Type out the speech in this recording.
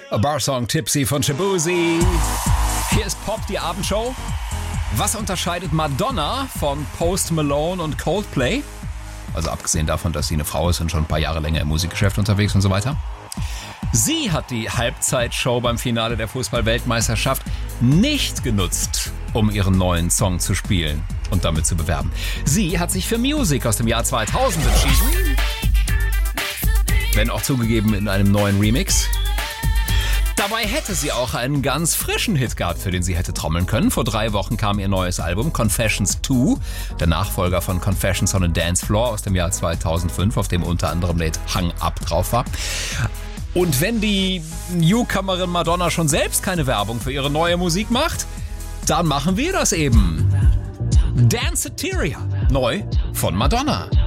A Bar-Song Tipsy von Shaboozey. Hier ist Pop, die Abendshow. Was unterscheidet Madonna von Post Malone und Coldplay? Also abgesehen davon, dass sie eine Frau ist und schon ein paar Jahre länger im Musikgeschäft unterwegs und so weiter. Sie hat die Halbzeitshow beim Finale der Fußball-Weltmeisterschaft nicht genutzt, um ihren neuen Song zu spielen und damit zu bewerben. Sie hat sich für Music aus dem Jahr 2000 entschieden. Wenn auch zugegeben in einem neuen Remix. Dabei hätte sie auch einen ganz frischen Hit gehabt, für den sie hätte trommeln können. Vor 3 Wochen kam ihr neues Album Confessions 2, der Nachfolger von Confessions on a Dance Floor aus dem Jahr 2005, auf dem unter anderem der Hang Up drauf war. Und wenn die Newcomerin Madonna schon selbst keine Werbung für ihre neue Musik macht, dann machen wir das eben. Danceteria, neu von Madonna.